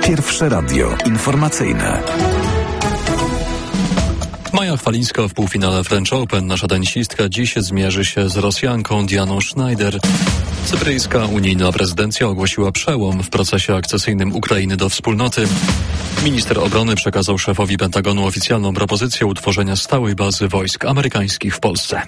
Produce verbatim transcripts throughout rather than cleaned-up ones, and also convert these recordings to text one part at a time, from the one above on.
Pierwsze radio informacyjne. Maja Chwalińska w półfinale French Open. Nasza tenisistka dziś zmierzy się z Rosjanką Dianą Schneider. Cypryjska unijna prezydencja ogłosiła przełom w procesie akcesyjnym Ukrainy do wspólnoty. Minister obrony przekazał szefowi Pentagonu oficjalną propozycję utworzenia stałej bazy wojsk amerykańskich w Polsce.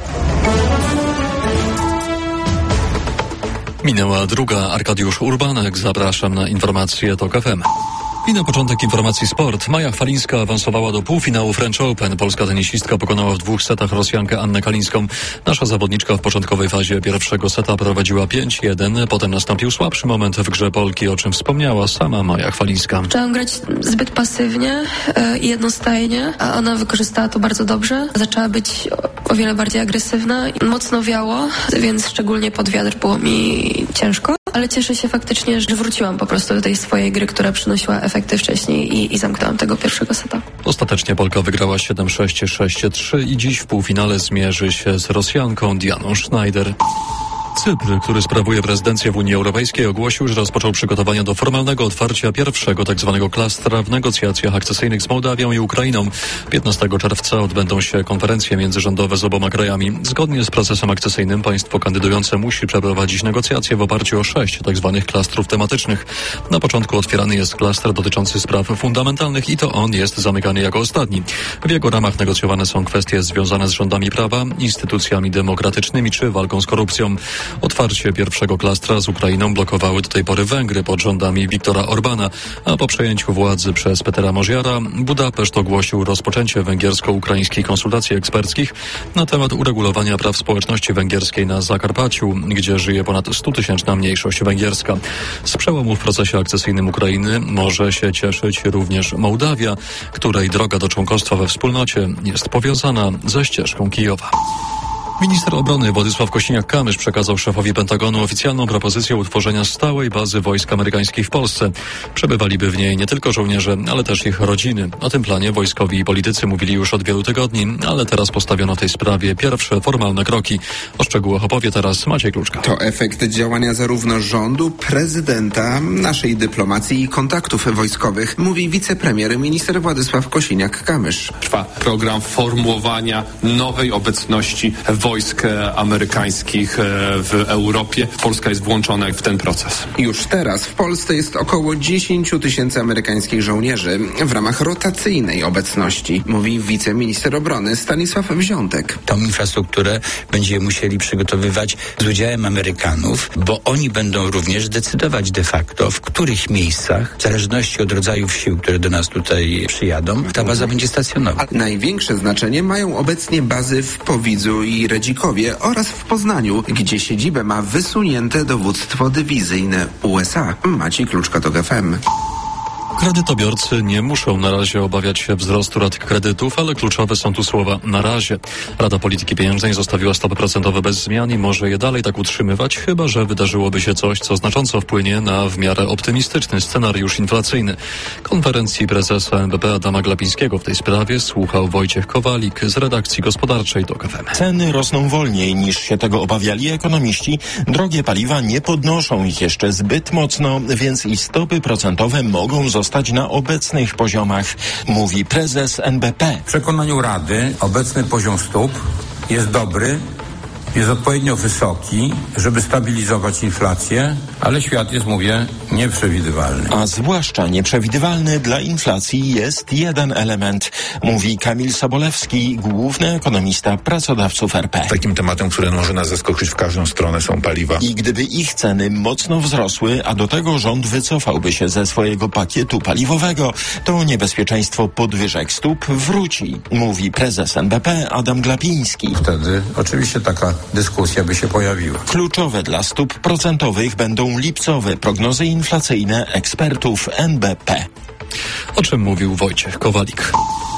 Minęła druga. Arkadiusz Urbanek. Zapraszam na informacje TOK F M. I na początek informacji sport. Maja Chwalińska awansowała do półfinału French Open. Polska tenisistka pokonała w dwóch setach Rosjankę Annę Kalińską. Nasza zawodniczka w początkowej fazie pierwszego seta prowadziła pięć jeden. Potem nastąpił słabszy moment w grze Polki, o czym wspomniała sama Maja Chwalińska. Zaczęłam grać zbyt pasywnie i jednostajnie, a ona wykorzystała to bardzo dobrze. Zaczęła być o wiele bardziej agresywna. Mocno wiało, więc szczególnie pod wiatr było mi ciężko. Ale cieszę się faktycznie, że wróciłam po prostu do tej swojej gry, która przynosiła efekty wcześniej i, i zamknęłam tego pierwszego seta. Ostatecznie Polka wygrała siedem sześć, sześć trzy i dziś w półfinale zmierzy się z Rosjanką Dianą Schneider. Cypr, który sprawuje prezydencję w Unii Europejskiej, ogłosił, że rozpoczął przygotowania do formalnego otwarcia pierwszego tzw. klastra w negocjacjach akcesyjnych z Mołdawią i Ukrainą. piętnastego czerwca odbędą się konferencje międzyrządowe z oboma krajami. Zgodnie z procesem akcesyjnym państwo kandydujące musi przeprowadzić negocjacje w oparciu o sześć tzw. klastrów tematycznych. Na początku otwierany jest klaster dotyczący spraw fundamentalnych i to on jest zamykany jako ostatni. W jego ramach negocjowane są kwestie związane z rządami prawa, instytucjami demokratycznymi czy walką z korupcją. Otwarcie pierwszego klastra z Ukrainą blokowały do tej pory Węgry pod rządami Viktora Orbana, a po przejęciu władzy przez Petera Mozjara Budapeszt ogłosił rozpoczęcie węgiersko-ukraińskich konsultacji eksperckich na temat uregulowania praw społeczności węgierskiej na Zakarpaciu, gdzie żyje ponad stutysięczna mniejszość węgierska. Z przełomu w procesie akcesyjnym Ukrainy może się cieszyć również Mołdawia, której droga do członkostwa we wspólnocie jest powiązana ze ścieżką Kijowa. Minister obrony Władysław Kosiniak-Kamysz przekazał szefowi Pentagonu oficjalną propozycję utworzenia stałej bazy wojsk amerykańskich w Polsce. Przebywaliby w niej nie tylko żołnierze, ale też ich rodziny. O tym planie wojskowi i politycy mówili już od wielu tygodni, ale teraz postawiono w tej sprawie pierwsze formalne kroki. O szczegółach opowie teraz Maciej Kluczka. To efekt działania zarówno rządu, prezydenta, naszej dyplomacji i kontaktów wojskowych, mówi wicepremier minister Władysław Kosiniak-Kamysz. Trwa program formułowania nowej obecności wojsk amerykańskich w Europie. Polska jest włączona w ten proces. Już teraz w Polsce jest około dziesięć tysięcy amerykańskich żołnierzy w ramach rotacyjnej obecności, mówi wiceminister obrony Stanisław Wziątek. Tą infrastrukturę będziemy musieli przygotowywać z udziałem Amerykanów, bo oni będą również decydować de facto, w których miejscach, w zależności od rodzajów sił, które do nas tutaj przyjadą, ta baza będzie stacjonować. Największe znaczenie mają obecnie bazy w Powidzu i Redzikowie oraz w Poznaniu, gdzie siedzibę ma wysunięte dowództwo dywizyjne U S A. Maciej Kluczka, TOK F M. Kredytobiorcy nie muszą na razie obawiać się wzrostu rat kredytów, ale kluczowe są tu słowa na razie. Rada Polityki Pieniężnej zostawiła stopy procentowe bez zmian i może je dalej tak utrzymywać, chyba że wydarzyłoby się coś, co znacząco wpłynie na w miarę optymistyczny scenariusz inflacyjny. Konferencji prezesa N B P Adama Glapińskiego w tej sprawie słuchał Wojciech Kowalik z redakcji gospodarczej TOK F M. Ceny rosną wolniej niż się tego obawiali ekonomiści. Drogie paliwa nie podnoszą ich jeszcze zbyt mocno, więc i stopy procentowe mogą zostać na obecnych poziomach, mówi prezes N B P. W przekonaniu Rady obecny poziom stóp jest dobry, jest odpowiednio wysoki, żeby stabilizować inflację, ale świat jest, mówię, nieprzewidywalny. A zwłaszcza nieprzewidywalny dla inflacji jest jeden element, mówi Kamil Sobolewski, główny ekonomista pracodawców R P. Takim tematem, który może nas zaskoczyć w każdą stronę, są paliwa. I gdyby ich ceny mocno wzrosły, a do tego rząd wycofałby się ze swojego pakietu paliwowego, to niebezpieczeństwo podwyżek stóp wróci, mówi prezes N B P Adam Glapiński. Wtedy oczywiście taka dyskusja by się pojawiła. Kluczowe dla stóp procentowych będą lipcowe prognozy inflacyjne ekspertów N B P. O czym mówił Wojciech Kowalik.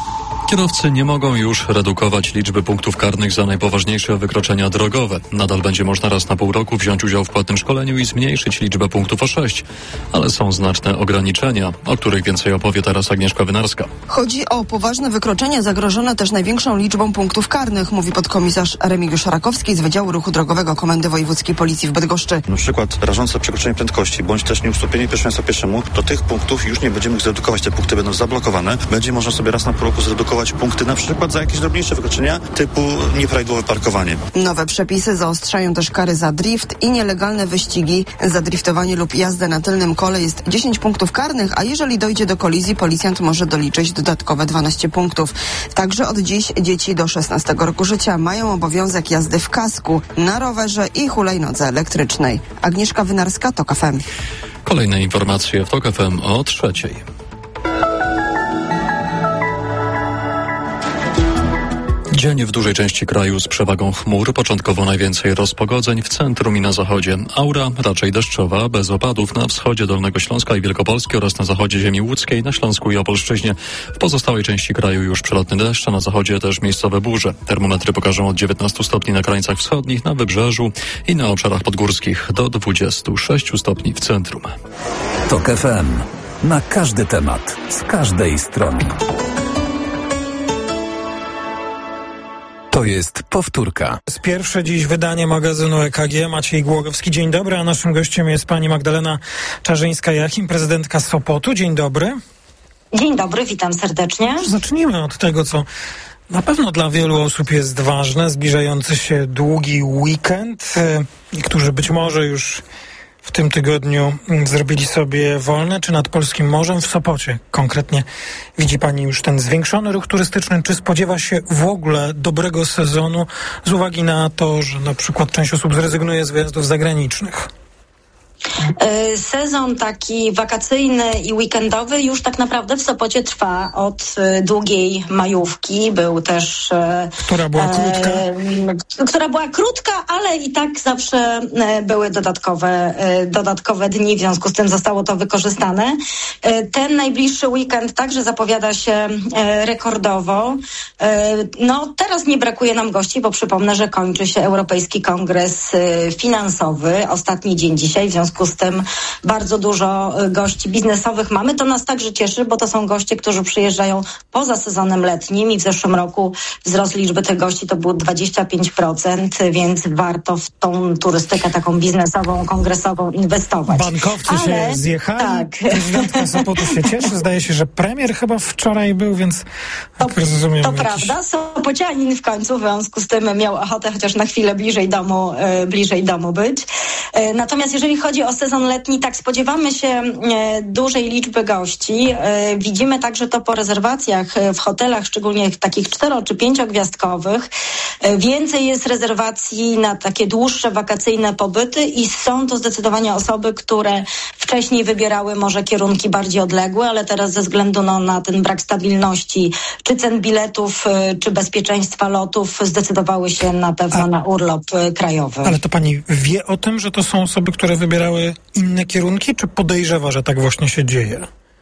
Kierowcy nie mogą już redukować liczby punktów karnych za najpoważniejsze wykroczenia drogowe. Nadal będzie można raz na pół roku wziąć udział w płatnym szkoleniu i zmniejszyć liczbę punktów o sześć. Ale są znaczne ograniczenia, o których więcej opowie teraz Agnieszka Wynarska. Chodzi o poważne wykroczenia zagrożone też największą liczbą punktów karnych, mówi podkomisarz Remigiusz Rakowski z Wydziału Ruchu Drogowego Komendy Wojewódzkiej Policji w Bydgoszczy. Na przykład rażące przekroczenie prędkości, bądź też nieustąpienie pierwszeństwa pieszemu, to tych punktów już nie będziemy mógł zredukować. Te punkty będą zablokowane. Będzie można sobie raz na pół roku zredukować punkty na przykład za jakieś drobniejsze wykroczenia typu nieprawidłowe parkowanie. Nowe przepisy zaostrzają też kary za drift i nielegalne wyścigi. Za driftowanie lub jazdę na tylnym kole jest dziesięć punktów karnych, a jeżeli dojdzie do kolizji, policjant może doliczyć dodatkowe dwanaście punktów. Także od dziś dzieci do szesnastego roku życia mają obowiązek jazdy w kasku, na rowerze i hulajnodze elektrycznej. Agnieszka Wynarska, TOK F M. Kolejne informacje w TOK F M o trzeciej. Dzień w dużej części kraju z przewagą chmur, początkowo najwięcej rozpogodzeń w centrum i na zachodzie. Aura raczej deszczowa, bez opadów na wschodzie Dolnego Śląska i Wielkopolski oraz na zachodzie ziemi łódzkiej, na Śląsku i Opolszczyźnie. W pozostałej części kraju już przelotny deszcz, a na zachodzie też miejscowe burze. Termometry pokażą od dziewiętnastu stopni na krańcach wschodnich, na wybrzeżu i na obszarach podgórskich do dwudziestu sześciu stopni w centrum. TOK F M. Na każdy temat, z każdej strony. To jest powtórka. Z pierwsze dziś wydanie magazynu E K G. Maciej Głogowski. Dzień dobry, a naszym gościem jest pani Magdalena Czarzyńska-Jachim, prezydentka Sopotu. Dzień dobry. Dzień dobry, witam serdecznie. Zacznijmy od tego, co na pewno dla wielu osób jest ważne. Zbliżający się długi weekend. Niektórzy być może już w tym tygodniu zrobili sobie wolne, czy nad Polskim Morzem w Sopocie. Konkretnie widzi pani już ten zwiększony ruch turystyczny? Czy spodziewa się w ogóle dobrego sezonu z uwagi na to, że na przykład część osób zrezygnuje z wyjazdów zagranicznych? Sezon taki wakacyjny i weekendowy już tak naprawdę w Sopocie trwa od długiej majówki. Był też... Która była krótka? E, która była krótka, ale i tak zawsze były dodatkowe, dodatkowe dni, w związku z tym zostało to wykorzystane. Ten najbliższy weekend także zapowiada się rekordowo. No teraz nie brakuje nam gości, bo przypomnę, że kończy się Europejski Kongres Finansowy. Ostatni dzień dzisiaj, w związku z tym bardzo dużo gości biznesowych mamy. To nas także cieszy, bo to są goście, którzy przyjeżdżają poza sezonem letnim i w zeszłym roku wzrost liczby tych gości to było dwadzieścia pięć procent, więc warto w tą turystykę taką biznesową, kongresową inwestować. Bankowcy Ale, się zjechali, tak. Prezydentka Sopotu się cieszy. Zdaje się, że premier chyba wczoraj był, więc to, rozumiem. To jakiś... prawda. Sopocianin w końcu w związku z tym miał ochotę chociaż na chwilę bliżej domu, e, bliżej domu być. E, natomiast jeżeli chodzi o sezon letni, tak spodziewamy się e, dużej liczby gości. E, widzimy także to po rezerwacjach e, w hotelach, szczególnie takich cztero- czy pięciogwiazdkowych. E, więcej jest rezerwacji na takie dłuższe wakacyjne pobyty i są to zdecydowanie osoby, które wcześniej wybierały może kierunki bardziej odległe, ale teraz ze względu no, na ten brak stabilności, czy cen biletów, e, czy bezpieczeństwa lotów, zdecydowały się na pewno A, na urlop e, krajowy. Ale to pani wie o tym, że to są osoby, które wybierały inne kierunki, czy podejrzewa, że tak właśnie się dzieje?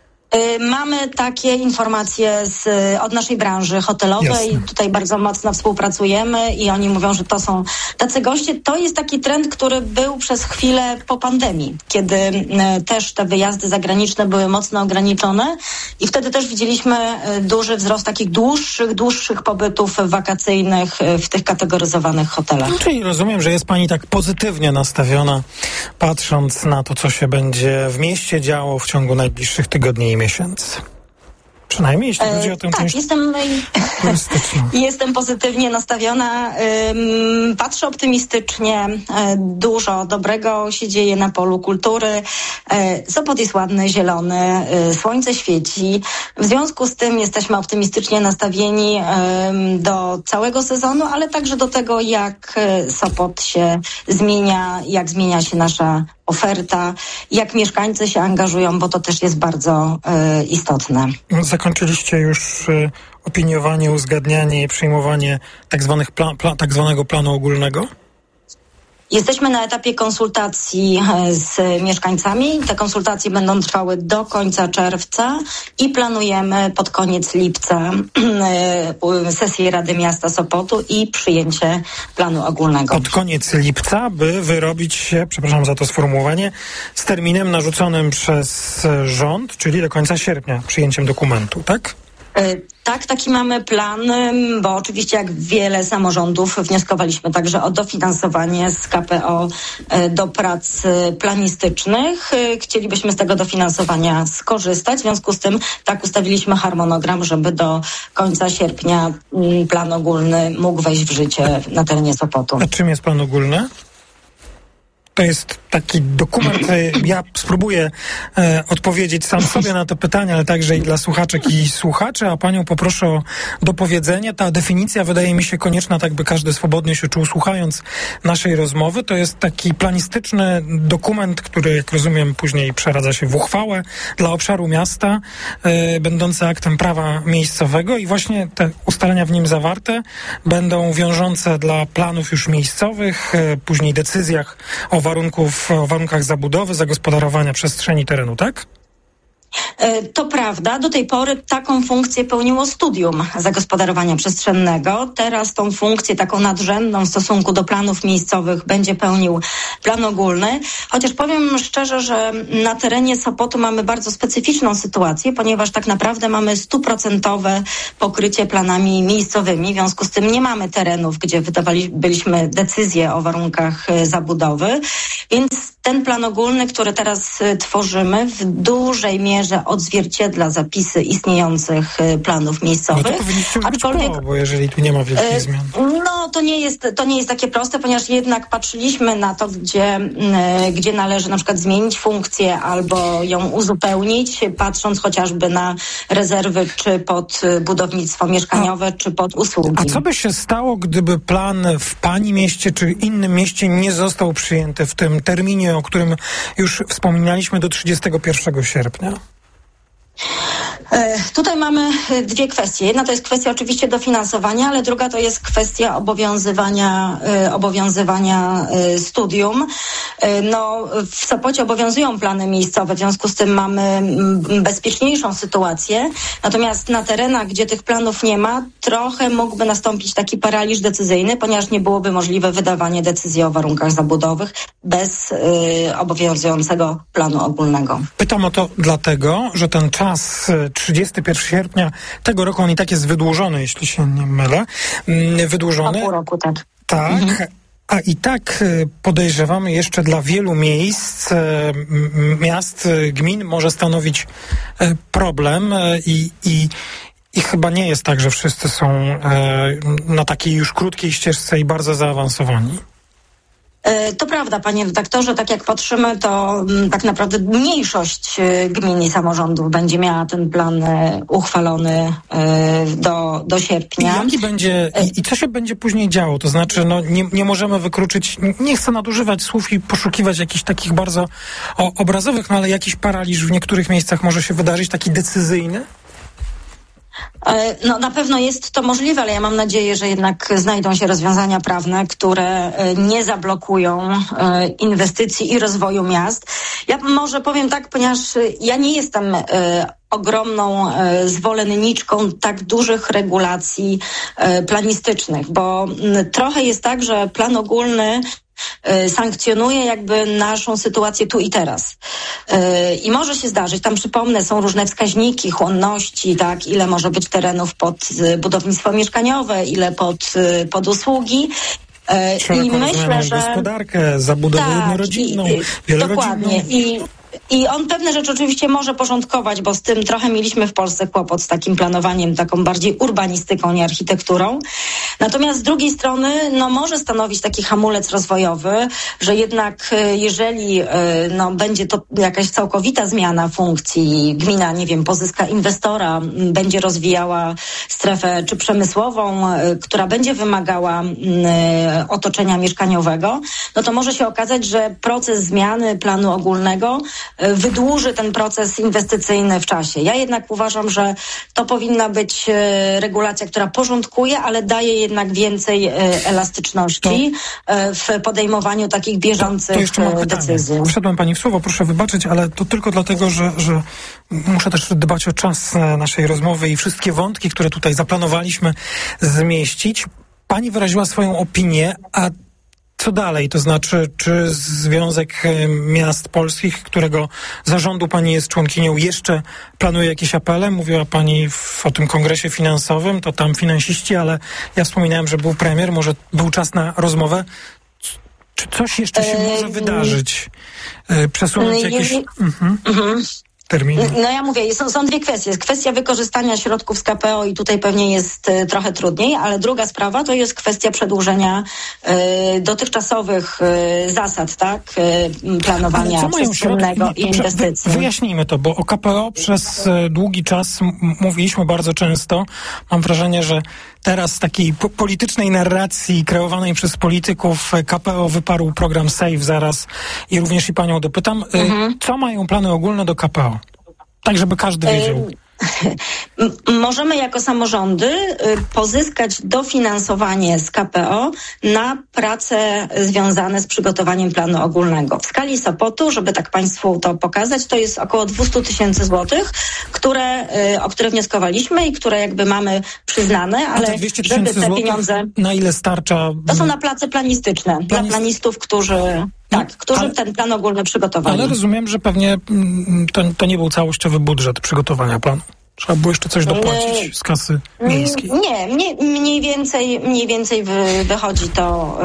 Mamy takie informacje z, od naszej branży hotelowej. Jasne. Tutaj bardzo mocno współpracujemy i oni mówią, że to są tacy goście. To jest taki trend, który był przez chwilę po pandemii, kiedy też te wyjazdy zagraniczne były mocno ograniczone i wtedy też widzieliśmy duży wzrost takich dłuższych, dłuższych pobytów wakacyjnych w tych kategoryzowanych hotelach. No, czyli rozumiem, że jest pani tak pozytywnie nastawiona, patrząc na to, co się będzie w mieście działo w ciągu najbliższych tygodni i miesięcy. Przynajmniej jeśli chodzi o tę tak, część jestem, turystyczną. Jestem pozytywnie nastawiona. Ym, patrzę optymistycznie. Y, dużo dobrego się dzieje na polu kultury. Y, Sopot jest ładny, zielony, y, słońce świeci. W związku z tym jesteśmy optymistycznie nastawieni y, do całego sezonu, ale także do tego, jak y, Sopot się zmienia, jak zmienia się nasza oferta, jak mieszkańcy się angażują, bo to też jest bardzo y, istotne. Zakończyliście już y, opiniowanie, uzgadnianie i przyjmowanie tak zwanych pla, pla, tak zwanego planu ogólnego? Jesteśmy na etapie konsultacji z mieszkańcami. Te konsultacje będą trwały do końca czerwca i planujemy pod koniec lipca sesję Rady Miasta Sopotu i przyjęcie planu ogólnego. Pod koniec lipca, by wyrobić się, przepraszam za to sformułowanie, z terminem narzuconym przez rząd, czyli do końca sierpnia, przyjęciem dokumentu, tak? Tak, taki mamy plan, bo oczywiście jak wiele samorządów wnioskowaliśmy także o dofinansowanie z K P O do prac planistycznych. Chcielibyśmy z tego dofinansowania skorzystać, w związku z tym tak ustawiliśmy harmonogram, żeby do końca sierpnia plan ogólny mógł wejść w życie na terenie Sopotu. A czym jest plan ogólny? To jest taki dokument, ja spróbuję e, odpowiedzieć sam sobie na to pytanie, ale także i dla słuchaczek i słuchaczy, a panią poproszę o dopowiedzenie. Ta definicja wydaje mi się konieczna, tak by każdy swobodnie się czuł słuchając naszej rozmowy. To jest taki planistyczny dokument, który, jak rozumiem, później przeradza się w uchwałę dla obszaru miasta, e, będący aktem prawa miejscowego i właśnie te ustalenia w nim zawarte będą wiążące dla planów już miejscowych, e, później decyzjach o warunków, o warunkach zabudowy, zagospodarowania przestrzeni terenu, tak? To prawda, do tej pory taką funkcję pełniło studium zagospodarowania przestrzennego. Teraz tą funkcję taką nadrzędną w stosunku do planów miejscowych będzie pełnił plan ogólny. Chociaż powiem szczerze, że na terenie Sopotu mamy bardzo specyficzną sytuację, ponieważ tak naprawdę mamy stuprocentowe pokrycie planami miejscowymi. W związku z tym nie mamy terenów, gdzie wydawalibyśmy decyzje o warunkach zabudowy. Więc ten plan ogólny, który teraz tworzymy, w dużej mierze odzwierciedla zapisy istniejących planów miejscowych. No to powinniście już Aczkolwiek, być pro, bo jeżeli tu nie ma wielkich zmian. No to nie jest, to nie jest takie proste, ponieważ jednak patrzyliśmy na to, gdzie, gdzie należy na przykład zmienić funkcję albo ją uzupełnić, patrząc chociażby na rezerwy czy pod budownictwo mieszkaniowe, a, czy pod usługi. A co by się stało, gdyby plan w pani mieście czy innym mieście nie został przyjęty w tym terminie, o którym już wspominaliśmy, do trzydziestego pierwszego sierpnia? Tutaj mamy dwie kwestie. Jedna to jest kwestia oczywiście dofinansowania, ale druga to jest kwestia obowiązywania, obowiązywania studium. No, w Sopocie obowiązują plany miejscowe, w związku z tym mamy bezpieczniejszą sytuację. Natomiast na terenach, gdzie tych planów nie ma, trochę mógłby nastąpić taki paraliż decyzyjny, ponieważ nie byłoby możliwe wydawanie decyzji o warunkach zabudowych bez y, obowiązującego planu ogólnego. Pytam o to dlatego, że ten czas trzydziestego pierwszego sierpnia tego roku, on i tak jest wydłużony, jeśli się nie mylę. Wydłużony. O pół roku, tak. Tak. Mhm. A i tak podejrzewamy, jeszcze dla wielu miejsc, miast, gmin może stanowić problem i, i, i chyba nie jest tak, że wszyscy są na takiej już krótkiej ścieżce i bardzo zaawansowani. To prawda, panie redaktorze, tak jak patrzymy, to m, tak naprawdę mniejszość y, gmin i samorządów będzie miała ten plan y, uchwalony y, do, do sierpnia. I jaki będzie, i, i co się będzie później działo? To znaczy, no nie, nie możemy wykluczyć, nie chcę nadużywać słów i poszukiwać jakichś takich bardzo o, obrazowych, no ale jakiś paraliż w niektórych miejscach może się wydarzyć, taki decyzyjny? No na pewno jest to możliwe, ale ja mam nadzieję, że jednak znajdą się rozwiązania prawne, które nie zablokują inwestycji i rozwoju miast. Ja może powiem tak, ponieważ ja nie jestem ogromną zwolenniczką tak dużych regulacji planistycznych, bo trochę jest tak, że plan ogólny sankcjonuje jakby naszą sytuację tu i teraz. I może się zdarzyć, tam przypomnę, są różne wskaźniki chłonności, tak, ile może być terenów pod budownictwo mieszkaniowe, ile pod, pod usługi. I myślę, że gospodarkę, zabudowę tak, jednorodzinną, wielorodzinną. Dokładnie. I I on pewne rzeczy oczywiście może porządkować, bo z tym trochę mieliśmy w Polsce kłopot, z takim planowaniem, taką bardziej urbanistyką, nie architekturą. Natomiast z drugiej strony, no może stanowić taki hamulec rozwojowy, że jednak jeżeli no, będzie to jakaś całkowita zmiana funkcji, gmina, nie wiem, pozyska inwestora, będzie rozwijała strefę czy przemysłową, która będzie wymagała y, otoczenia mieszkaniowego, no to może się okazać, że proces zmiany planu ogólnego wydłuży ten proces inwestycyjny w czasie. Ja jednak uważam, że to powinna być regulacja, która porządkuje, ale daje jednak więcej elastyczności to, w podejmowaniu takich bieżących to, to decyzji. Wszedłem pani w słowo, proszę wybaczyć, ale to tylko dlatego, że, że muszę też dbać o czas naszej rozmowy i wszystkie wątki, które tutaj zaplanowaliśmy zmieścić. Pani wyraziła swoją opinię, a co dalej? To znaczy, czy Związek Miast Polskich, którego zarządu pani jest członkinią, jeszcze planuje jakieś apele? Mówiła pani w, o tym kongresie finansowym, to tam finansiści, ale ja wspominałem, że był premier, może był czas na rozmowę. Czy coś jeszcze się może wydarzyć? Przesunąć jakieś... Mhm. Mhm. Terminy. No ja mówię, są, są dwie kwestie. Jest kwestia wykorzystania środków z K P O i tutaj pewnie jest y, trochę trudniej, ale druga sprawa to jest kwestia przedłużenia y, dotychczasowych y, zasad, tak, y, planowania przestrzennego i inwestycji. Wy, wyjaśnijmy to, bo o K P O przez y, długi czas m- mówiliśmy bardzo często. Mam wrażenie, że teraz z takiej po- politycznej narracji kreowanej przez polityków K P O wyparł program SAFE zaraz i również i panią dopytam, y, mhm. co mają plany ogólne do K P O? Tak, żeby każdy wiedział. Możemy jako samorządy pozyskać dofinansowanie z K P O na prace związane z przygotowaniem planu ogólnego. W skali Sopotu, żeby tak Państwu to pokazać, to jest około dwieście tysięcy złotych, które, o które wnioskowaliśmy i które jakby mamy przyznane, ale żeby te pieniądze... Na ile starcza? To są na prace planistyczne, Planist... dla planistów, którzy... Tak, którzy ale, ten plan ogólny przygotowali. Ale rozumiem, że pewnie to, to nie był całościowy budżet przygotowania planu. Trzeba było jeszcze coś dopłacić z kasy miejskiej. Nie, nie mniej więcej, mniej więcej wy, wychodzi to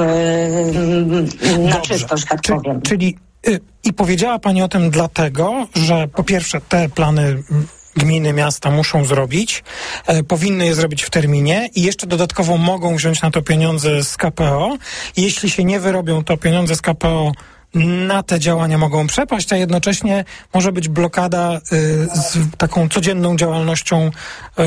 yy, na Dobrze. czystość, tak Czy, powiem. Czyli yy, i powiedziała pani o tym dlatego, że po pierwsze te plany gminy, miasta muszą zrobić, e, powinny je zrobić w terminie i jeszcze dodatkowo mogą wziąć na to pieniądze z K P O. Jeśli się nie wyrobią, to pieniądze z K P O na te działania mogą przepaść, a jednocześnie może być blokada y, z taką codzienną działalnością y,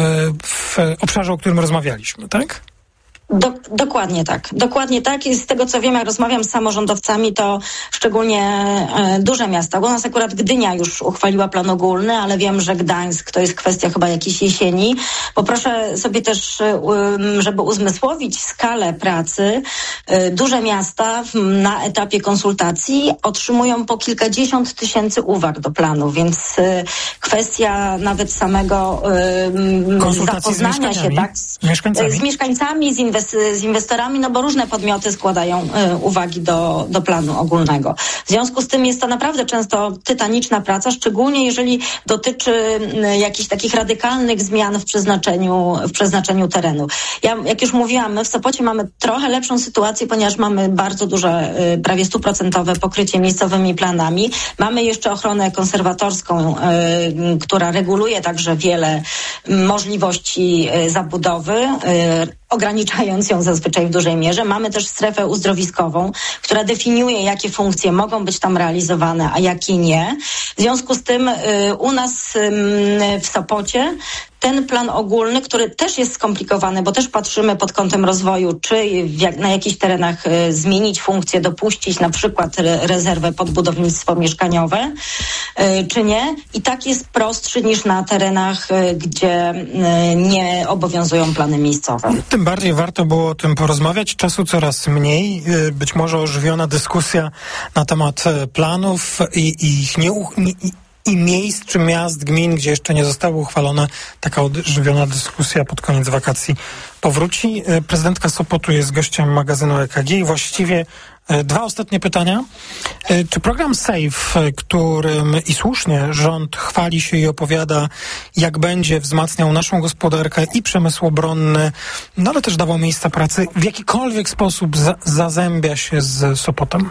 w obszarze, o którym rozmawialiśmy, tak? Do, dokładnie tak. Dokładnie tak. I z tego, co wiem, jak rozmawiam z samorządowcami, to szczególnie e, duże miasta. U nas akurat Gdynia już uchwaliła plan ogólny, ale wiem, że Gdańsk to jest kwestia chyba jakiejś jesieni. Bo proszę sobie też, e, żeby uzmysłowić skalę pracy, e, duże miasta w, na etapie konsultacji otrzymują po kilkadziesiąt tysięcy uwag do planu, więc e, kwestia nawet samego e, zapoznania się tak, z, z mieszkańcami, z, mieszkańcami, z inwestorami, z inwestorami, no bo różne podmioty składają y, uwagi do, do planu ogólnego. W związku z tym jest to naprawdę często tytaniczna praca, szczególnie jeżeli dotyczy y, jakichś takich radykalnych zmian w przeznaczeniu, w przeznaczeniu terenu. Ja, jak już mówiłam, my w Sopocie mamy trochę lepszą sytuację, ponieważ mamy bardzo duże, y, prawie stuprocentowe pokrycie miejscowymi planami. Mamy jeszcze ochronę konserwatorską, y, która reguluje także wiele możliwości y, zabudowy, y, ograniczając ją zazwyczaj w dużej mierze. Mamy też strefę uzdrowiskową, która definiuje, jakie funkcje mogą być tam realizowane, a jakie nie. W związku z tym y, u nas y, w Sopocie ten plan ogólny, który też jest skomplikowany, bo też patrzymy pod kątem rozwoju, czy jak, na jakichś terenach y, zmienić funkcję, dopuścić na przykład re, rezerwę pod budownictwo mieszkaniowe, y, czy nie. I tak jest prostszy niż na terenach, y, gdzie y, nie obowiązują plany miejscowe. Tym bardziej warto było o tym porozmawiać. Czasu coraz mniej. Y, być może ożywiona dyskusja na temat planów i, i ich nie... nie i miejsc czy miast, gmin, gdzie jeszcze nie zostały uchwalone. Taka ożywiona dyskusja pod koniec wakacji powróci. Prezydentka Sopotu jest gościem magazynu E K G i właściwie dwa ostatnie pytania. Czy program SAFE, którym i słusznie rząd chwali się i opowiada, jak będzie wzmacniał naszą gospodarkę i przemysł obronny, no ale też dawał miejsca pracy, w jakikolwiek sposób za- zazębia się z Sopotem?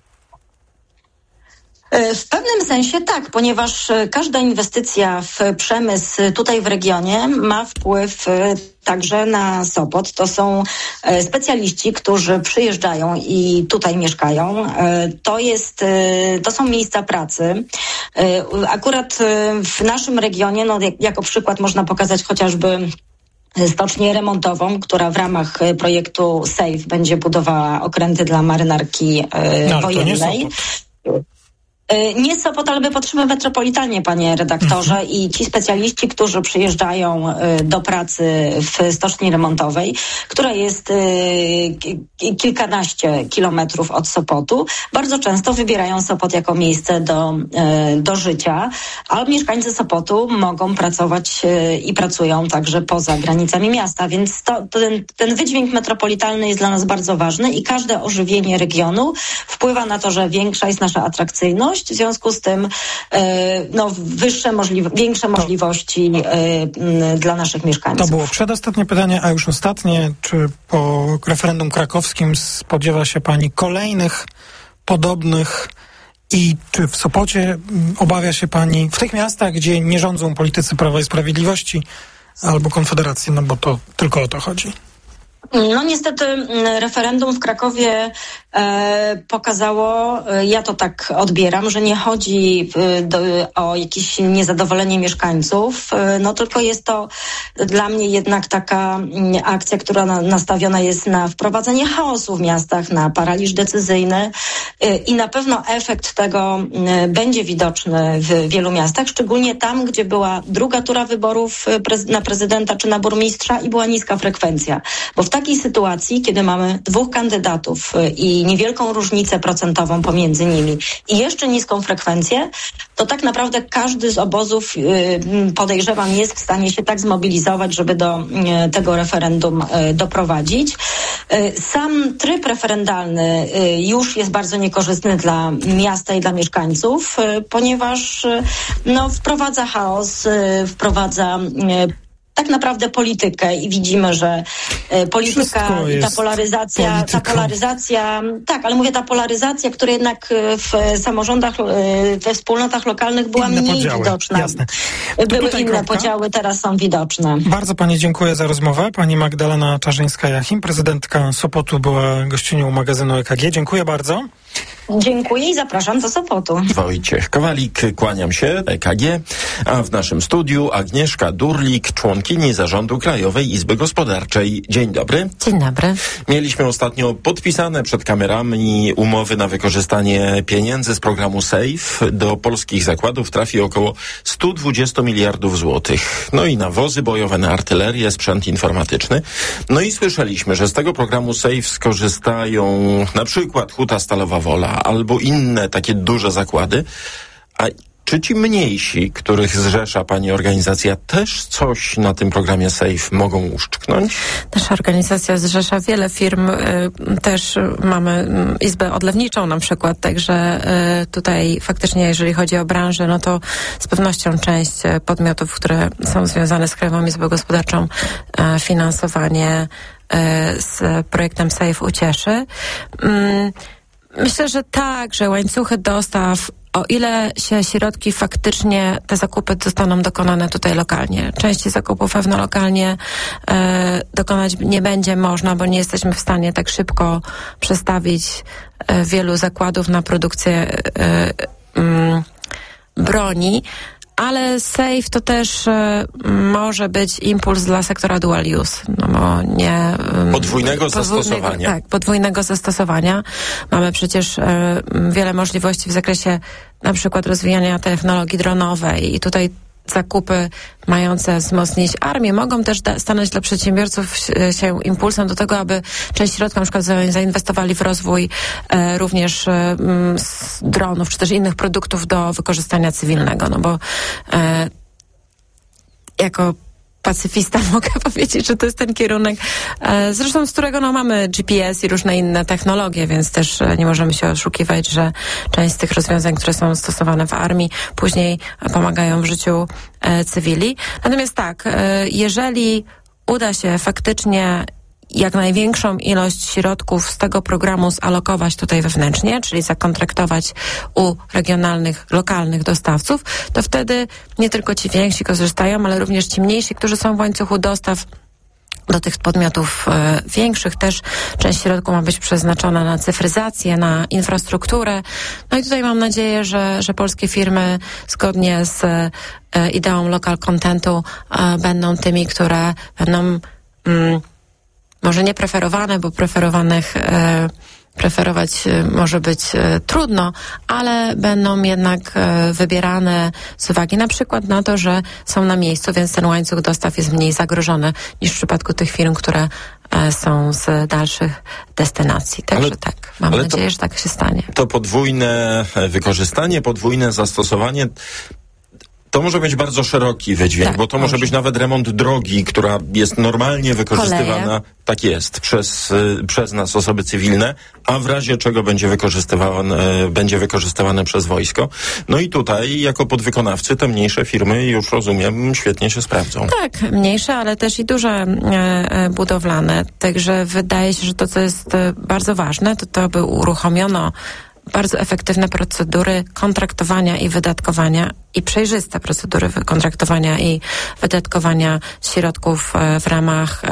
W pewnym sensie tak, ponieważ każda inwestycja w przemysł tutaj w regionie ma wpływ także na Sopot. To są specjaliści, którzy przyjeżdżają i tutaj mieszkają. To jest, to są miejsca pracy. Akurat w naszym regionie, no jako przykład można pokazać chociażby stocznię remontową, która w ramach projektu SAFE będzie budowała okręty dla marynarki no, wojennej. Nie Sopot, ale my patrzymy metropolitalnie, panie redaktorze, mhm. i ci specjaliści, którzy przyjeżdżają do pracy w stoczni remontowej, która jest kilkanaście kilometrów od Sopotu, bardzo często wybierają Sopot jako miejsce do, do życia, a mieszkańcy Sopotu mogą pracować i pracują także poza granicami miasta, więc to, ten, ten wydźwięk metropolitalny jest dla nas bardzo ważny i każde ożywienie regionu wpływa na to, że większa jest nasza atrakcyjność, w związku z tym no, wyższe możliwe, większe możliwości dla naszych mieszkańców. To było przedostatnie pytanie, a już ostatnie. Czy po referendum krakowskim spodziewa się pani kolejnych podobnych i czy w Sopocie obawia się pani w tych miastach, gdzie nie rządzą politycy Prawa i Sprawiedliwości albo Konfederacji, no bo to tylko o to chodzi? No niestety referendum w Krakowie e, pokazało, e, ja to tak odbieram, że nie chodzi e, do, o jakieś niezadowolenie mieszkańców, e, no tylko jest to dla mnie jednak taka m, akcja, która na, nastawiona jest na wprowadzenie chaosu w miastach, na paraliż decyzyjny e, i na pewno efekt tego e, będzie widoczny w wielu miastach, szczególnie tam, gdzie była druga tura wyborów prez, na prezydenta czy na burmistrza i była niska frekwencja, bo w takiej sytuacji, kiedy mamy dwóch kandydatów i niewielką różnicę procentową pomiędzy nimi i jeszcze niską frekwencję, to tak naprawdę każdy z obozów, podejrzewam, jest w stanie się tak zmobilizować, żeby do tego referendum doprowadzić. Sam tryb referendalny już jest bardzo niekorzystny dla miasta i dla mieszkańców, ponieważ no, wprowadza chaos, wprowadza tak naprawdę politykę i widzimy, że e, polityka i ta polaryzacja, polityką. ta polaryzacja, tak, ale mówię ta polaryzacja, która jednak w samorządach, we wspólnotach lokalnych była inne mniej podziały. Widoczna. Jasne. Były inne kropka. Podziały, teraz są widoczne. Bardzo pani dziękuję za rozmowę. Pani Magdalena Czarzyńska-Jachim, prezydentka Sopotu, była gościnią magazynu E K G. Dziękuję bardzo. Dziękuję i zapraszam do Sopotu. Wojciech Kowalik, kłaniam się, E K G, a w naszym studiu Agnieszka Durlik, członkini Zarządu Krajowej Izby Gospodarczej. Dzień dobry. Dzień dobry. Mieliśmy ostatnio podpisane przed kamerami umowy na wykorzystanie pieniędzy z programu SAFE. Do polskich zakładów trafi około sto dwadzieścia miliardów złotych. No i na wozy bojowe, na artylerię, sprzęt informatyczny. No i słyszeliśmy, że z tego programu SAFE skorzystają na przykład Huta Stalowa Wola albo inne takie duże zakłady. A czy ci mniejsi, których zrzesza pani organizacja, też coś na tym programie SAFE mogą uszczknąć? Nasza organizacja zrzesza wiele firm. Też mamy izbę odlewniczą na przykład, także tutaj faktycznie, jeżeli chodzi o branżę, no to z pewnością część podmiotów, które są związane z Krajową Izbą Gospodarczą, finansowanie z projektem SAFE ucieszy. Myślę, że tak, że łańcuchy dostaw, o ile się środki faktycznie, te zakupy zostaną dokonane tutaj lokalnie. Części zakupów pewno lokalnie e, dokonać nie będzie można, bo nie jesteśmy w stanie tak szybko przestawić e, wielu zakładów na produkcję e, e, broni. Ale SAFE to też e, może być impuls dla sektora dual use, no bo nie... E, podwójnego zastosowania. Tak, podwójnego zastosowania. Mamy przecież e, wiele możliwości w zakresie na przykład rozwijania technologii dronowej i tutaj zakupy mające wzmocnić armię mogą też da- stanąć dla przedsiębiorców się impulsem do tego, aby część środków na przykład zainwestowali w rozwój e, również e, z dronów, czy też innych produktów do wykorzystania cywilnego, no bo e, jako pacyfista mogę powiedzieć, że to jest ten kierunek, e, zresztą z którego no, mamy G P S i różne inne technologie, więc też e, nie możemy się oszukiwać, że część z tych rozwiązań, które są stosowane w armii, później pomagają w życiu e, cywili. Natomiast tak, e, jeżeli uda się faktycznie jak największą ilość środków z tego programu zalokować tutaj wewnętrznie, czyli zakontraktować u regionalnych, lokalnych dostawców, to wtedy nie tylko ci więksi korzystają, ale również ci mniejsi, którzy są w łańcuchu dostaw do tych podmiotów e, większych. Też część środków ma być przeznaczona na cyfryzację, na infrastrukturę. No i tutaj mam nadzieję, że, że polskie firmy zgodnie z e, ideą local contentu e, będą tymi, które będą mm, może nie preferowane, bo preferowanych e, preferować może być trudno, ale będą jednak wybierane z uwagi na przykład na to, że są na miejscu, więc ten łańcuch dostaw jest mniej zagrożony niż w przypadku tych firm, które są z dalszych destynacji. Także ale, tak, mam nadzieję, to, że tak się stanie. To podwójne wykorzystanie, podwójne zastosowanie to może być bardzo szeroki wydźwięk, tak, bo to może być nawet remont drogi, która jest normalnie wykorzystywana, Koleje. tak jest, przez, y, przez nas osoby cywilne, a w razie czego będzie wykorzystywane, y, będzie wykorzystywane przez wojsko. No i tutaj jako podwykonawcy te mniejsze firmy już rozumiem świetnie się sprawdzą. Tak, mniejsze, ale też i duże y, budowlane. Także wydaje się, że to, co jest y, bardzo ważne, to to, by uruchomiono bardzo efektywne procedury kontraktowania i wydatkowania i przejrzyste procedury kontraktowania i wydatkowania środków w ramach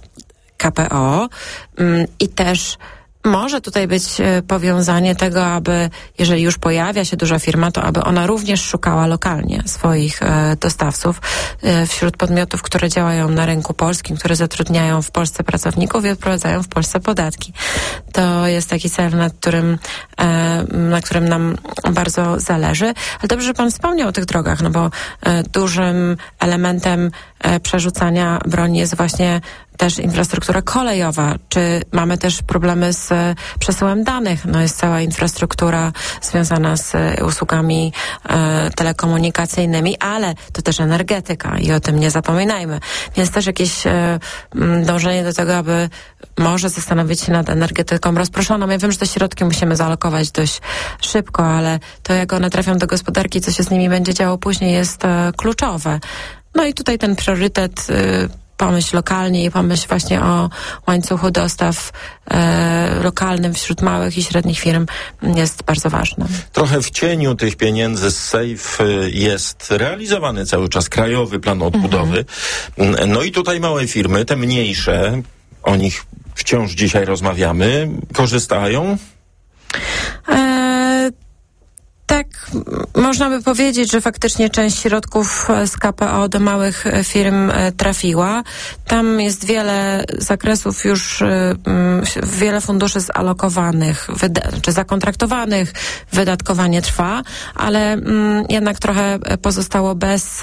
K P O i też może tutaj być powiązanie tego, aby jeżeli już pojawia się duża firma, to aby ona również szukała lokalnie swoich e, dostawców e, wśród podmiotów, które działają na rynku polskim, które zatrudniają w Polsce pracowników i odprowadzają w Polsce podatki. To jest taki cel, nad którym, e, na którym nam bardzo zależy. Ale dobrze, że pan wspomniał o tych drogach, no bo e, dużym elementem e, przerzucania broni jest właśnie też infrastruktura kolejowa, czy mamy też problemy z przesyłem danych. No jest cała infrastruktura związana z usługami e, telekomunikacyjnymi, ale to też energetyka i o tym nie zapominajmy. Więc też jakieś e, dążenie do tego, aby może zastanowić się nad energetyką rozproszoną. Ja wiem, że te środki musimy zaalokować dość szybko, ale to, jak one trafią do gospodarki, co się z nimi będzie działo później, jest e, kluczowe. No i tutaj ten priorytet e, pomyśl lokalnie i pomyśl właśnie o łańcuchu dostaw e, lokalnym wśród małych i średnich firm jest bardzo ważny. Trochę w cieniu tych pieniędzy z SAFE jest realizowany cały czas Krajowy Plan Odbudowy. Mhm. No i tutaj małe firmy, te mniejsze, o nich wciąż dzisiaj rozmawiamy, korzystają? E, Tak, można by powiedzieć, że faktycznie część środków z K P O do małych firm trafiła. Tam jest wiele zakresów już, wiele funduszy zalokowanych, wyda- czy zakontraktowanych, wydatkowanie trwa, ale jednak trochę pozostało bez,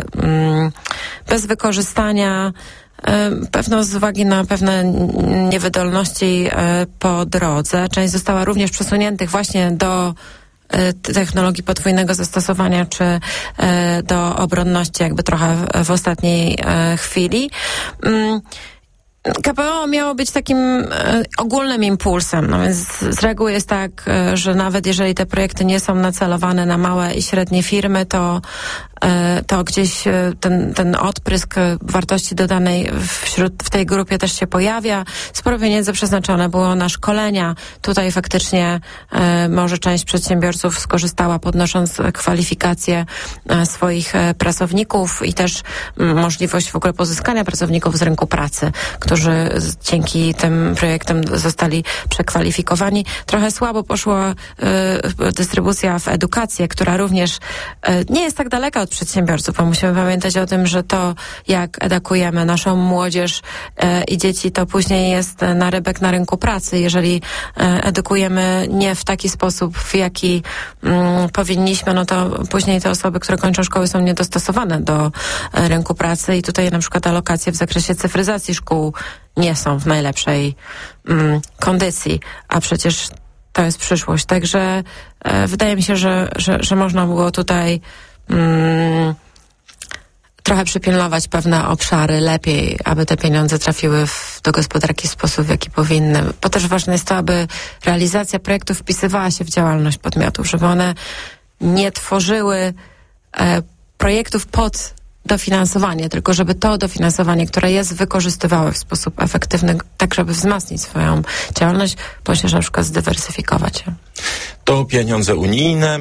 bez wykorzystania. Pewno z uwagi na pewne niewydolności po drodze. Część została również przesuniętych właśnie do technologii podwójnego zastosowania, czy e, do obronności jakby trochę w, w ostatniej e, chwili. Mm. K P O miało być takim e, ogólnym impulsem, no więc z reguły jest tak, e, że nawet jeżeli te projekty nie są nacelowane na małe i średnie firmy, to e, to gdzieś e, ten, ten odprysk wartości dodanej wśród, w tej grupie też się pojawia. Sporo pieniędzy przeznaczone było na szkolenia. Tutaj faktycznie e, może część przedsiębiorców skorzystała, podnosząc kwalifikacje e, swoich e, pracowników i też m, możliwość w ogóle pozyskania pracowników z rynku pracy, którzy dzięki tym projektom zostali przekwalifikowani. Trochę słabo poszła y, dystrybucja w edukację, która również y, nie jest tak daleka od przedsiębiorców, bo musimy pamiętać o tym, że to, jak edukujemy naszą młodzież y, i dzieci, to później jest narybek na rynku pracy. Jeżeli y, edukujemy nie w taki sposób, w jaki y, powinniśmy, no to później te osoby, które kończą szkoły, są niedostosowane do y, rynku pracy i tutaj na przykład alokacje w zakresie cyfryzacji szkół nie są w najlepszej mm, kondycji, a przecież to jest przyszłość. Także e, wydaje mi się, że, że, że można było tutaj mm, trochę przypilnować pewne obszary lepiej, aby te pieniądze trafiły w, do gospodarki w sposób, w jaki powinny. Bo też ważne jest to, aby realizacja projektów wpisywała się w działalność podmiotów, żeby one nie tworzyły e, projektów pod dofinansowanie, tylko żeby to dofinansowanie, które jest, wykorzystywały w sposób efektywny, tak żeby wzmocnić swoją działalność, bądź też na przykład zdywersyfikować ją. To pieniądze unijne,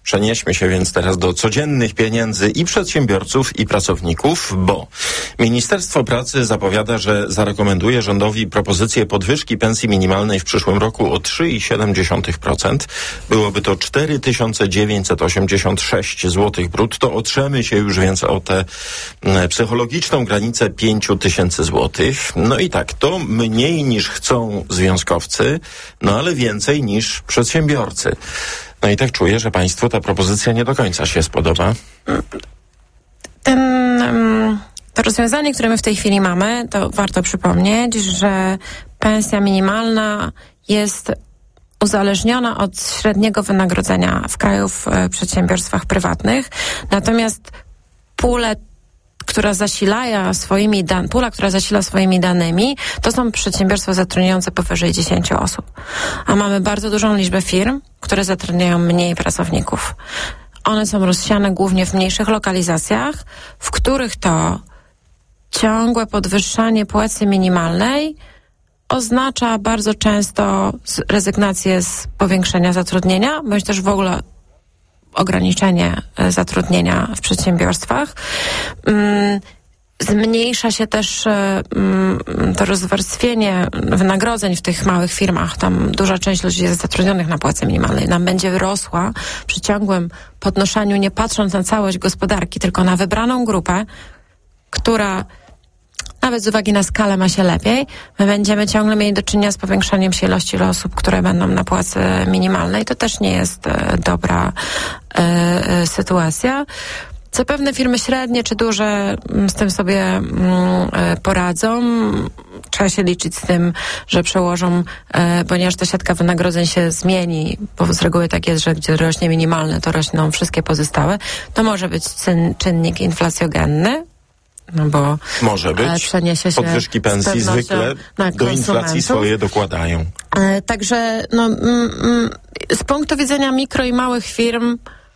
Przenieśmy się więc teraz do codziennych pieniędzy i przedsiębiorców, i pracowników, bo Ministerstwo Pracy zapowiada, że zarekomenduje rządowi propozycję podwyżki pensji minimalnej w przyszłym roku o trzy przecinek siedem procent. Byłoby to cztery tysiące dziewięćset osiemdziesiąt sześć złotych brutto. Otrzemy się już więc o tę psychologiczną granicę pięć tysięcy złotych. No i tak, to mniej niż chcą związkowcy, no ale więcej niż przedsiębiorcy. No i tak czuję, że państwu ta propozycja nie do końca się spodoba. Ten, to rozwiązanie, które my w tej chwili mamy, to warto przypomnieć, że pensja minimalna jest uzależniona od średniego wynagrodzenia w kraju w przedsiębiorstwach prywatnych. Natomiast pulę która zasila swoimi dan- pula, która zasila swoimi danymi, to są przedsiębiorstwa zatrudniające powyżej dziesięć osób. A mamy bardzo dużą liczbę firm, które zatrudniają mniej pracowników. One są rozsiane głównie w mniejszych lokalizacjach, w których to ciągłe podwyższanie płacy minimalnej oznacza bardzo często rezygnację z powiększenia zatrudnienia, bądź też w ogóle ograniczenie zatrudnienia w przedsiębiorstwach. Zmniejsza się też to rozwarstwienie wynagrodzeń w tych małych firmach. Tam duża część ludzi jest zatrudnionych na płacy minimalnej. Nam będzie rosła przy ciągłym podnoszeniu, nie patrząc na całość gospodarki, tylko na wybraną grupę, która nawet z uwagi na skalę ma się lepiej. My będziemy ciągle mieli do czynienia z powiększaniem się ilości osób, które będą na płacy minimalnej. To też nie jest e, dobra e, e, sytuacja. Zapewne firmy średnie czy duże z tym sobie mm, poradzą. Trzeba się liczyć z tym, że przełożą, e, ponieważ ta siatka wynagrodzeń się zmieni, bo z reguły tak jest, że gdzie rośnie minimalne, to rośną wszystkie pozostałe. To może być czyn, czynnik inflacjogenny. No bo może być. Przeniesie się podwyżki pensji zwykle do inflacji swoje dokładają. E, także no, mm, mm, z punktu widzenia mikro i małych firm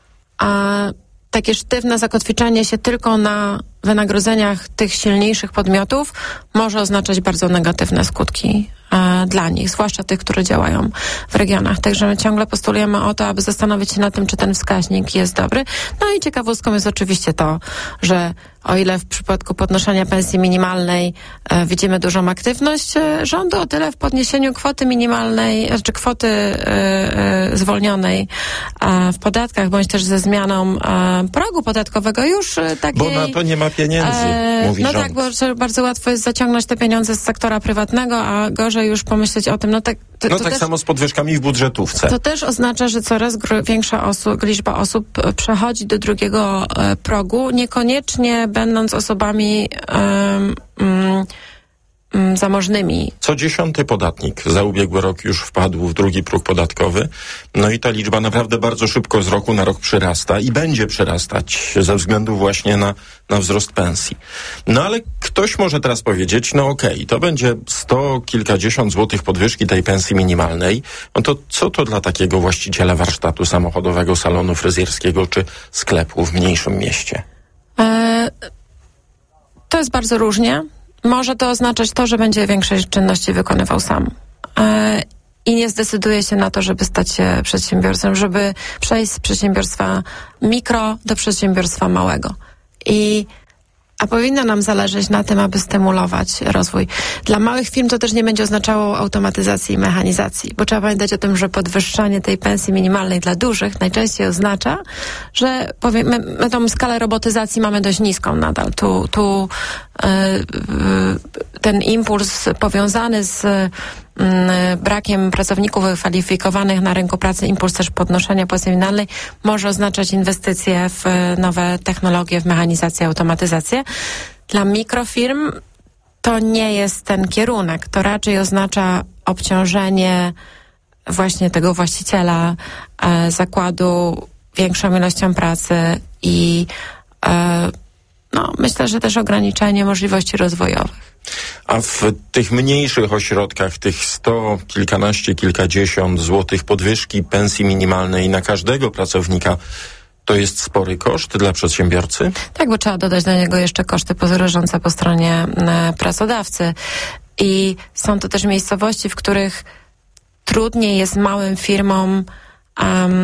a, takie sztywne zakotwiczenie się tylko na wynagrodzeniach tych silniejszych podmiotów może oznaczać bardzo negatywne skutki e, dla nich, zwłaszcza tych, które działają w regionach. Także my ciągle postulujemy o to, aby zastanowić się nad tym, czy ten wskaźnik jest dobry. No i ciekawostką jest oczywiście to, że o ile w przypadku podnoszenia pensji minimalnej e, widzimy dużą aktywność e, rządu, o tyle w podniesieniu kwoty minimalnej, czy kwoty e, e, zwolnionej e, w podatkach, bądź też ze zmianą e, progu podatkowego już e, takiej... Bo na to nie ma pieniędzy, e, mówi No rząd. tak, bo bardzo łatwo jest zaciągnąć te pieniądze z sektora prywatnego, a gorzej już pomyśleć o tym, no tak... To, no to tak też, samo z podwyżkami w budżetówce. To też oznacza, że coraz gr- większa osób, liczba osób przechodzi do drugiego e, progu, niekoniecznie będąc osobami um, um, um, zamożnymi. Co dziesiąty podatnik za ubiegły rok już wpadł w drugi próg podatkowy. No i ta liczba naprawdę bardzo szybko z roku na rok przyrasta i będzie przyrastać ze względu właśnie na, na wzrost pensji. No ale ktoś może teraz powiedzieć, no okej, okay, to będzie sto kilkadziesiąt złotych podwyżki tej pensji minimalnej. No to co to dla takiego właściciela warsztatu samochodowego, salonu fryzjerskiego czy sklepu w mniejszym mieście? E, to jest bardzo różnie. Może to oznaczać to, że będzie większej czynności wykonywał sam. E, I nie zdecyduje się na to, żeby stać się przedsiębiorcą, żeby przejść z przedsiębiorstwa mikro do przedsiębiorstwa małego. I A powinno nam zależeć na tym, aby stymulować rozwój. Dla małych firm to też nie będzie oznaczało automatyzacji i mechanizacji, bo trzeba pamiętać o tym, że podwyższanie tej pensji minimalnej dla dużych najczęściej oznacza, że powiem, my, my tą skalę robotyzacji mamy dość niską nadal. Tu, tu yy, yy, ten impuls powiązany z brakiem pracowników wykwalifikowanych na rynku pracy, impuls też podnoszenia płacy minimalnej może oznaczać inwestycje w nowe technologie, w mechanizację, automatyzację. Dla mikrofirm to nie jest ten kierunek. To raczej oznacza obciążenie właśnie tego właściciela e, zakładu większą ilością pracy i e, no, myślę, że też ograniczenie możliwości rozwojowych. A w tych mniejszych ośrodkach, tych sto, kilkanaście, kilkadziesiąt złotych podwyżki pensji minimalnej na każdego pracownika, to jest spory koszt dla przedsiębiorcy? Tak, bo trzeba dodać do niego jeszcze koszty leżące po stronie e, pracodawcy. I są to też miejscowości, w których trudniej jest małym firmom um,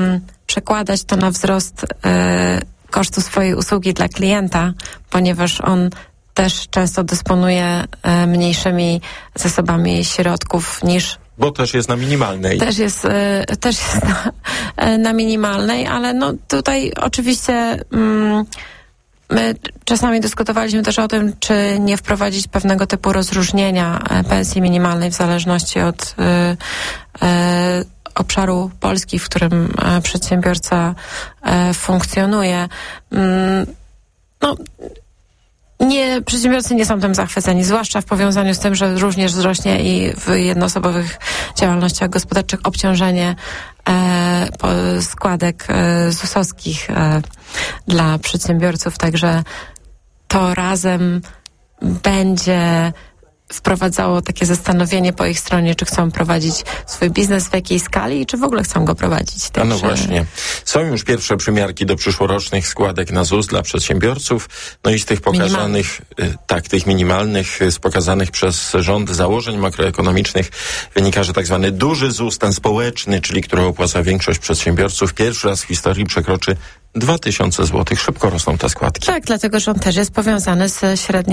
przekładać to na wzrost e, kosztu swojej usługi dla klienta, ponieważ on też często dysponuje e, mniejszymi zasobami środków niż Bo też jest na minimalnej. Też jest, y, też jest na, y, na minimalnej, ale no tutaj oczywiście mm, my czasami dyskutowaliśmy też o tym, czy nie wprowadzić pewnego typu rozróżnienia y, pensji minimalnej w zależności od y, y, obszaru Polski, w którym y, przedsiębiorca y, funkcjonuje. Y, no Nie, przedsiębiorcy nie są tym zachwyceni, zwłaszcza w powiązaniu z tym, że również wzrośnie i w jednoosobowych działalnościach gospodarczych obciążenie e, po, składek e, zusowskich e, dla przedsiębiorców, także to razem będzie wprowadzało takie zastanowienie po ich stronie, czy chcą prowadzić swój biznes, w jakiej skali i czy w ogóle chcą go prowadzić. Także... No właśnie. Są już pierwsze przymiarki do przyszłorocznych składek na ZUS dla przedsiębiorców. No i z tych pokazanych, y, tak, tych minimalnych, y, z pokazanych przez rząd założeń makroekonomicznych wynika, że tak zwany duży ZUS, ten społeczny, czyli który opłaca większość przedsiębiorców, pierwszy raz w historii przekroczy dwa tysiące złotych. Szybko rosną te składki. Tak, dlatego że on też jest powiązany z średnią